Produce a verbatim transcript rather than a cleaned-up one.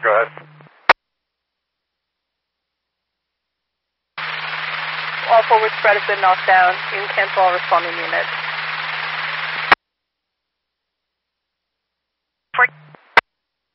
Go ahead. All forward spread has been knocked down. You can cancel all responding units.